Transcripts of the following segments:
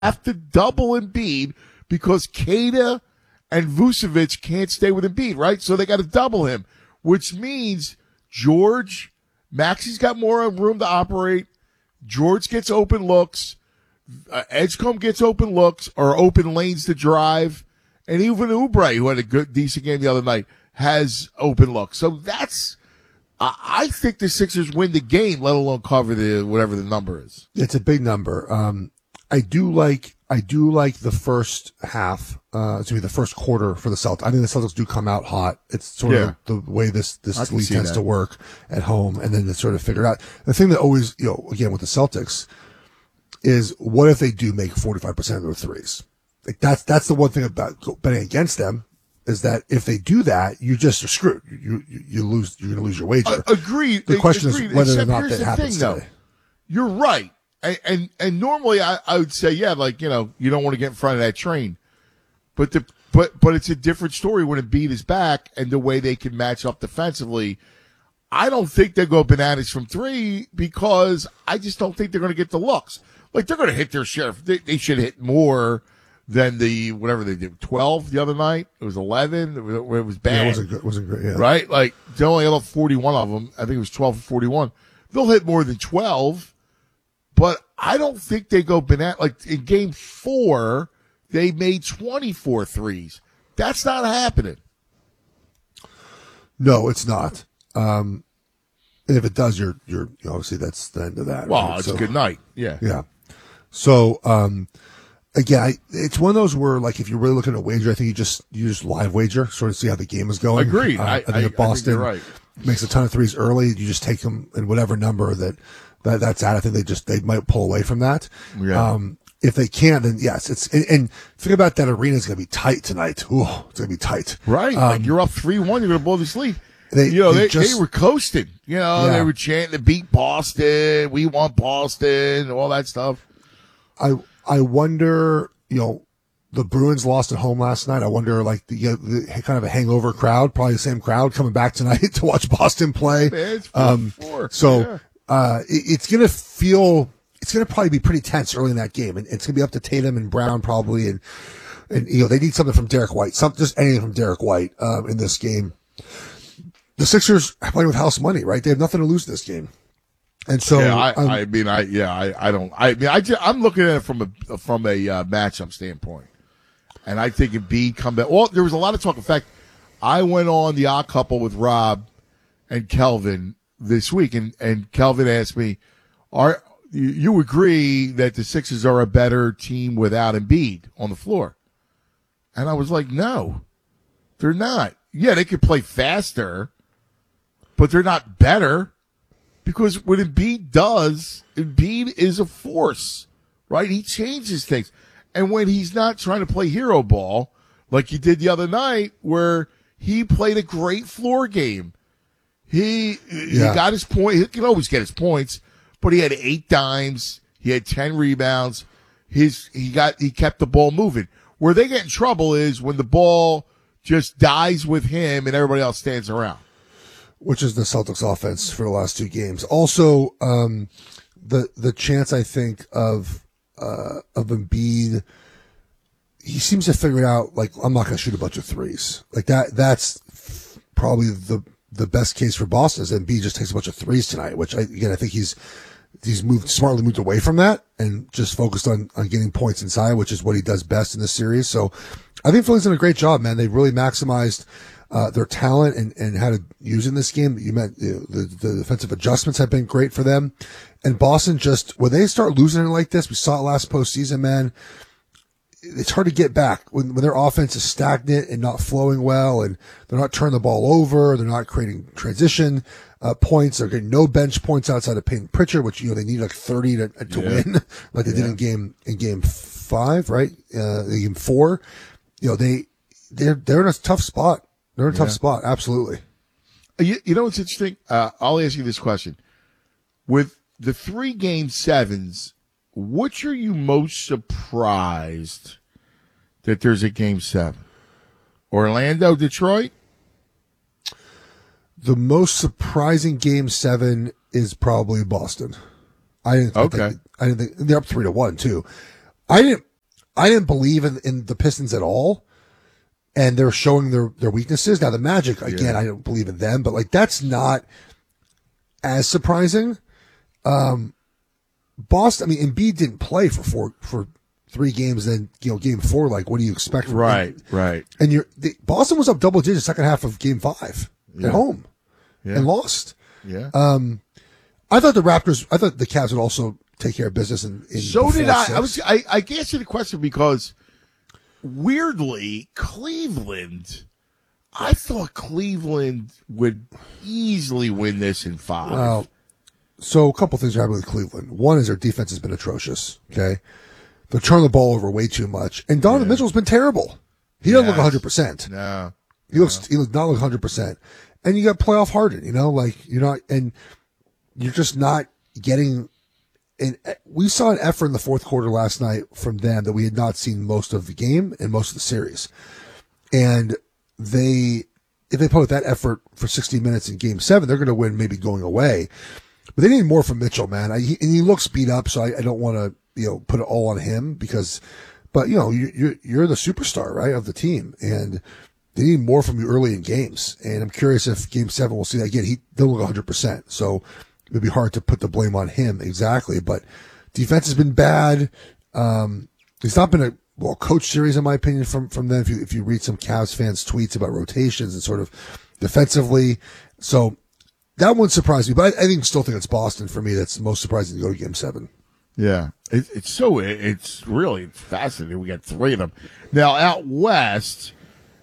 have to double Embiid because Kada and Vucevic can't stay with Embiid, right? So they got to double him, which means Maxi's got more room to operate. George gets open looks. Edgecombe gets open looks or open lanes to drive. And even Oubre, who had a decent game the other night, has open looks. So I think the Sixers win the game, let alone cover whatever the number is. It's a big number. I do like the first half, the first quarter for the Celtics. I think the Celtics do come out hot. It's sort of the way this league tends to work at home, and then to sort of figure it out. The thing that always, again with the Celtics, is what if they do make 45% of their threes? Like that's the one thing about betting against them, is that if they do that, you just are screwed. You lose. You're going to lose your wager. Agreed. The question is whether or not that happens today. You're right. And normally I would say, you don't want to get in front of that train. But it's a different story when Embiid is back and the way they can match up defensively. I don't think they go bananas from three because I just don't think they're going to get the looks. Like, they're going to hit their share. They should hit more than whatever they did. 12 the other night. It was 11. It was bad. Yeah, it wasn't great, yeah. Right? Like, they only had 41 of them. I think it was 12 or 41. They'll hit more than 12. But I don't think they go banana. Like, in game 4, they made 24 threes. That's not happening. No, it's not. And if it does, you're obviously that's the end of that. Well, right? it's a good night. Yeah. Yeah. So, again, it's one of those where, like, if you're really looking at a wager, I think you just live wager, sort of see how the game is going. Agreed. I think if Boston makes a ton of threes early, you just take them in whatever number that's at. I think they might pull away from that. Yeah. If they can, then yes, and think about that arena is going to be tight tonight. Ooh, it's going to be tight. Right. Like, you're up 3-1, you're going to blow the sleep. They were coasting. They were chanting to beat Boston. We want Boston, all that stuff. I wonder, the Bruins lost at home last night. I wonder, like, the kind of a hangover crowd, probably the same crowd coming back tonight to watch Boston play. It's it's going to probably be pretty tense early in that game, and it's going to be up to Tatum and Brown probably, and they need something from Derek White, just anything from Derek White in this game. The Sixers are playing with house money, right? They have nothing to lose this game. And so, I'm looking at it from a matchup standpoint, and I think Embiid come back. Well, there was a lot of talk. In fact, I went on the Odd Couple with Rob and Kelvin this week, and Kelvin asked me, "Are you agree that the Sixers are a better team without Embiid on the floor?" And I was like, "No, they're not. Yeah, they could play faster, but they're not better." Because what Embiid does, Embiid is a force, right? He changes things. And when he's not trying to play hero ball, like he did the other night, where he played a great floor game. He got his point. He can always get his points, but he had 8 dimes. He had 10 rebounds. He kept the ball moving. Where they get in trouble is when the ball just dies with him and everybody else stands around. Which is the Celtics offense for the last 2 games. Also, the chance, I think, of Embiid, he seems to figure it out, like, I'm not going to shoot a bunch of threes. Like, that's probably the best case for Boston, is Embiid just takes a bunch of threes tonight, which I think he's smartly moved away from that and just focused on getting points inside, which is what he does best in this series. So I think Philly's done a great job, man. They've really maximized their talent and how to use in this game. You meant the defensive adjustments have been great for them. And Boston when they start losing it like this, we saw it last postseason, man, it's hard to get back when their offense is stagnant and not flowing well, and they're not turning the ball over. They're not creating transition points. They're getting no bench points outside of Payton Pritchard, which, they need like 30 to win, like they did in game 5, right? Game 4, they're in a tough spot. They're in a tough spot. Absolutely. You know what's interesting? I'll ask you this question. With the 3 game 7s, which are you most surprised that there's a game 7? Orlando, Detroit? The most surprising game 7 is probably Boston. I didn't think they're up 3-1 too. I didn't believe in the Pistons at all. And they're showing their weaknesses. Now the Magic, again, I don't believe in them, but like that's not as surprising. Boston, I mean, Embiid didn't play for 3 games. Then, game 4, like, what do you expect from him? Right. And Boston was up double digits second half of game 5 at home and lost. Yeah. I thought the Cavs would also take care of business in so did I. six. I guess you the question because weirdly, Cleveland, I thought Cleveland would easily win this in 5. Well, so a couple things are happening with Cleveland. One is their defense has been atrocious. Okay. They're turning the ball over way too much. And Donovan Mitchell's been terrible. He doesn't look 100%. No. He looks not look 100%. And you got playoff Harden, like you're not, and you're just not getting, and we saw an effort in the fourth quarter last night from them that we had not seen most of the game and most of the series. And if they put that effort for 60 minutes in game 7, they're going to win maybe going away. But they need more from Mitchell, man. And he looks beat up, so I don't want to, put it all on him but you're the superstar, right, of the team. And they need more from you early in games. And I'm curious if game 7 we'll see that again. They'll look 100%. So it would be hard to put the blame on him exactly, but defense has been bad. It's not been a coach series, in my opinion, from them. If you read some Cavs fans' tweets about rotations and sort of defensively. So that one surprised me, but I still think it's Boston for me. That's the most surprising to go to game 7. Yeah. It's really fascinating. We got 3 of them. Now out west,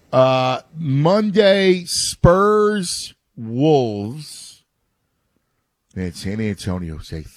Monday, Spurs, Wolves. Man, San Antonio's a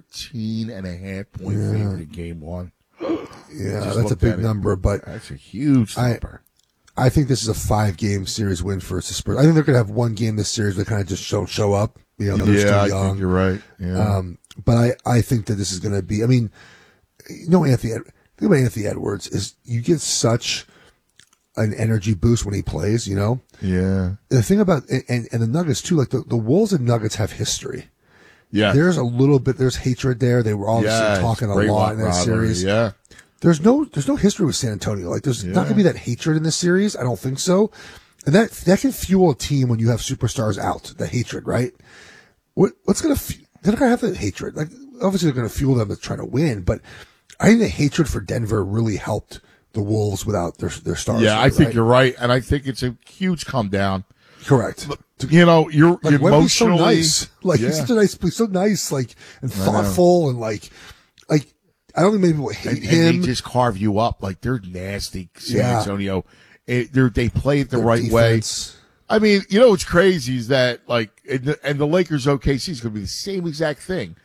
13.5 point favorite in game 1. Yeah, that's a big number, but that's a huge number. I think this is a 5-game series win for the Spurs. I think they're going to have one game this series that kind of just don't show up. They're still young. I think you're right. Yeah. But I think that this is going to be, think about Anthony Edwards is you get such an energy boost when he plays, Yeah. The thing about, and the Nuggets too, like the Wolves and Nuggets have history. Yeah. There's hatred there. They were obviously talking a lot in that series. Yeah. There's no history with San Antonio. Like there's not gonna be that hatred in this series. I don't think so. And that can fuel a team when you have superstars out, the hatred, right? They're not gonna have that hatred. Like obviously they're gonna fuel them to try to win, but I think the hatred for Denver really helped the Wolves without their stars. Yeah, I think you're right. And I think it's a huge come down. Correct. You're like, emotionally so nice. Like he's such a nice, he's so nice, like and thoughtful, and like I don't think many people hate him. And they just carve you up like they're nasty. San Antonio, they play it the right defense. way. I mean, what's crazy is that like, and the Lakers OKC is going to be the same exact thing.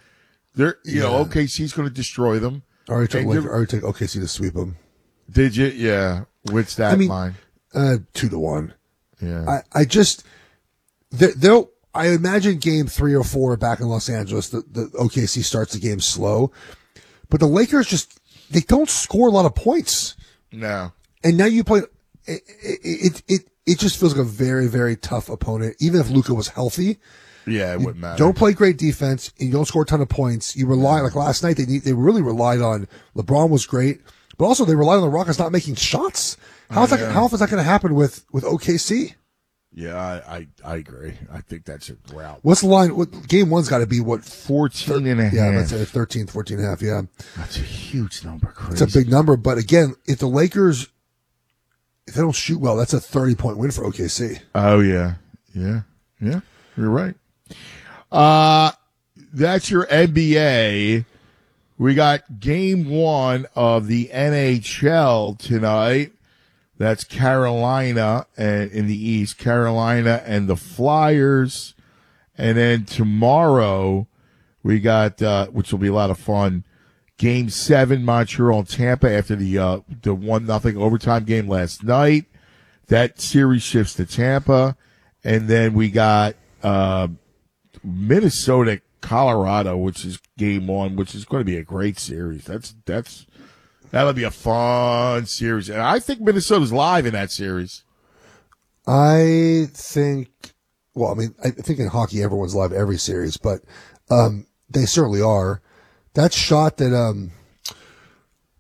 OKC is going to destroy them. I already took OKC to sweep them. Did you? Yeah. What's that line? 2-1. Yeah. I imagine game 3 or 4 back in Los Angeles, the OKC starts the game slow, but the Lakers they don't score a lot of points. No. And now you play, it just feels like a very, very tough opponent. Even if Luka was healthy. Yeah, it wouldn't matter. Don't play great defense and you don't score a ton of points. You rely, like last night, they really relied on, LeBron was great, but also they relied on the Rockets not making shots. How often is that going to happen with OKC? Yeah, I agree. I think that's a route. What's the line? Game 1's got to be 14.5. Yeah, that's 13, 14.5. Yeah. That's a huge number. It's Crazy. a big number. But again, if the Lakers, if they don't shoot well, that's a 30-point win for OKC. Oh, yeah. Yeah. Yeah. You're right. That's your NBA. We got game 1 of the NHL tonight. That's Carolina in the East, Carolina and the Flyers. And then tomorrow we got, which will be a lot of fun, game 7, Montreal and Tampa after the 1-0 overtime game last night. That series shifts to Tampa. And then we got, Minnesota, Colorado, which is game 1, which is going to be a great series. That'll be a fun series. And I think Minnesota's live in that series. I think in hockey everyone's live every series, but they certainly are. That shot that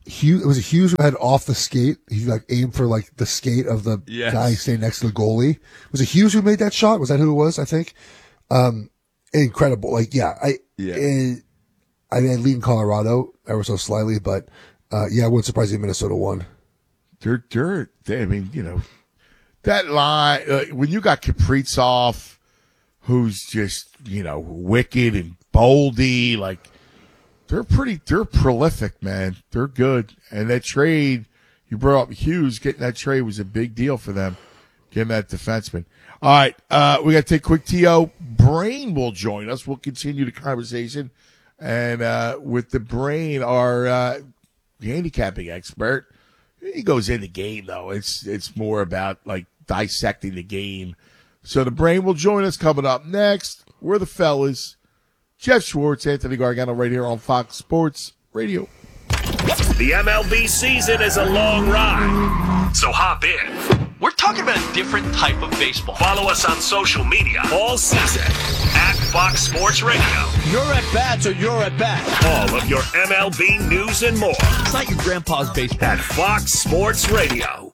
Hughes, was it Hughes who had off the skate? He like aimed for like the skate of the guy standing next to the goalie. Was it Hughes who made that shot? Was that who it was? I think. Incredible. Like, I mean, I lean Colorado ever so slightly, but, I wouldn't surprise you if Minnesota won. I mean, that line, when you got Kaprizov, who's just, wicked and boldy, like, they're prolific, man. They're good. And that trade, you brought up Hughes, getting that trade was a big deal for them, getting that defenseman. All right, we got to take a quick TO. Brain will join us. We'll continue the conversation. And with the Brain, our handicapping expert, he goes in the game, though. It's more about, like, dissecting the game. So the Brain will join us coming up next. We're the fellas. Jeff Schwartz, Anthony Gargano, right here on Fox Sports Radio. The MLB season is a long ride, so hop in. We're talking about a different type of baseball. Follow us on social media all season at Fox Sports Radio. Your at-bats are your at-bats. All of your MLB news and more. It's not your grandpa's baseball. At Fox Sports Radio.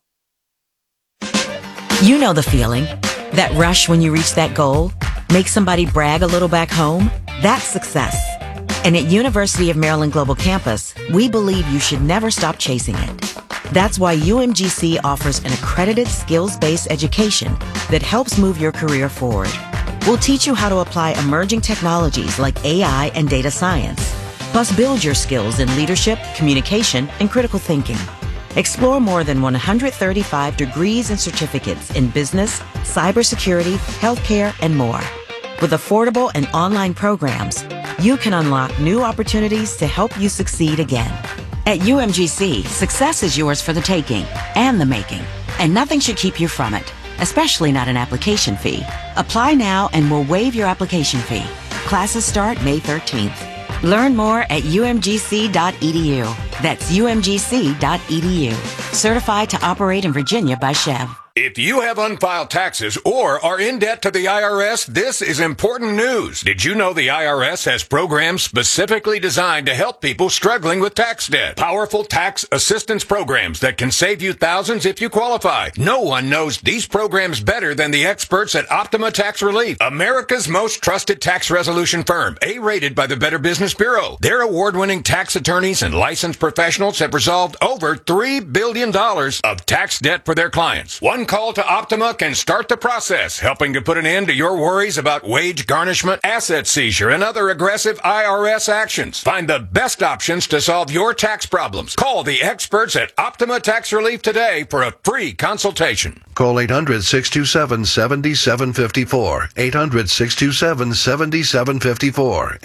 You know the feeling. That rush when you reach that goal. Make somebody brag a little back home. That's success. And at University of Maryland Global Campus, we believe you should never stop chasing it. That's why UMGC offers an accredited skills-based education that helps move your career forward. We'll teach you how to apply emerging technologies like AI and data science, plus build your skills in leadership, communication, and critical thinking. Explore more than 135 degrees and certificates in business, cybersecurity, healthcare, and more. With affordable and online programs, you can unlock new opportunities to help you succeed again. At UMGC, success is yours for the taking and the making, and nothing should keep you from it, especially not an application fee. Apply now and we'll waive your application fee. Classes start May 13th. Learn more at umgc.edu. That's umgc.edu. Certified to operate in Virginia by Chev. If you have unfiled taxes or are in debt to the IRS, this is important news. Did you know the IRS has programs specifically designed to help people struggling with tax debt? Powerful tax assistance programs that can save you thousands if you qualify. No one knows these programs better than the experts at Optima Tax Relief, America's most trusted tax resolution firm, A-rated by the Better Business Bureau. Their award-winning tax attorneys and licensed professionals have resolved over $3 billion of tax debt for their clients. One call to Optima can start the process, helping to put an end to your worries about wage garnishment, asset seizure, and other aggressive IRS actions. Find the best options to solve your tax problems. Call the experts at Optima Tax Relief today for a free consultation. Call 800-627-7754. 800-627-7754.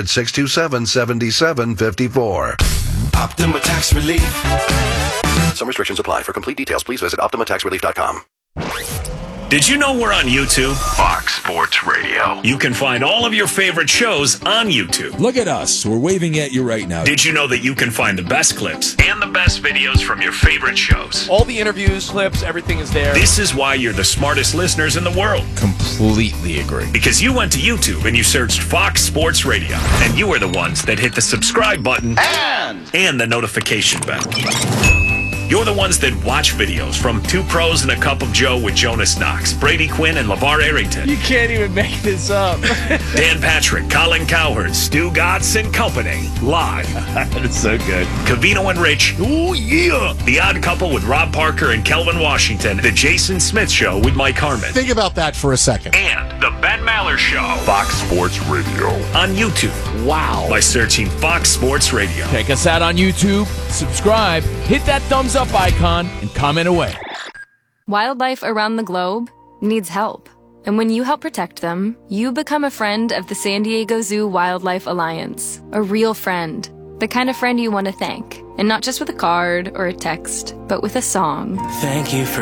800-627-7754. Optima Tax Relief. Some restrictions apply. For complete details, please visit OptimaTaxRelief.com. Did you know we're on YouTube? Fox Sports Radio. You can find all of your favorite shows on YouTube. Look at us. We're waving at you right now. Did you know that you can find the best clips and the best videos from your favorite shows? All the interviews, clips, everything is there. This is why you're the smartest listeners in the world. Completely agree. Because you went to YouTube and you searched Fox Sports Radio. And you are the ones that hit the subscribe button and the notification bell. You're the ones that watch videos from Two Pros and a Cup of Joe with Jonas Knox, Brady Quinn, and LeVar Arrington. You can't even make this up. Dan Patrick, Colin Cowherd, Stu Gatz and Company, live. That's so good. Cavino and Rich, ooh yeah. The Odd Couple with Rob Parker and Kelvin Washington. The Jason Smith Show with Mike Harmon. Think about that for a second. And the Ben Maller Show. Fox Sports Radio. On YouTube. Wow. By searching Fox Sports Radio. Check us out on YouTube, subscribe, hit that thumbs up icon, and comment away. Wildlife around the globe needs help. And when you help protect them, you become a friend of the San Diego Zoo Wildlife Alliance. A real friend. The kind of friend you want to thank. And not just with a card or a text, but with a song. Thank you for